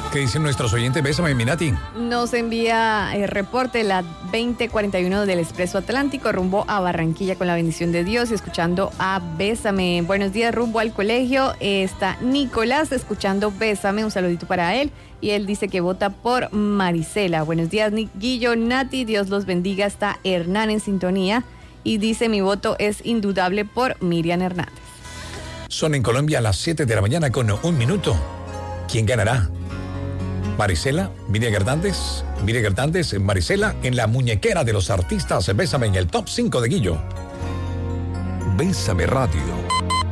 ¿Qué dicen nuestros oyentes? Bésame, Minati. Nos envía el reporte la 2041 del Expreso Atlántico rumbo a Barranquilla con la bendición de Dios y escuchando a Bésame. Buenos días, rumbo al colegio. Está Nicolás escuchando Bésame. Un saludito para él. Y él dice que vota por Marisela. Buenos días, Guillo, Nati. Dios los bendiga. Está Hernán en sintonía. Y dice, mi voto es indudable por Miriam Hernández. Son en Colombia a las 7 de la mañana con 1 minuto. ¿Quién ganará? Marisela, Miriam Hernández, Marisela en la muñequera de los artistas. Bésame en el top 5 de Guillo. Bésame Radio.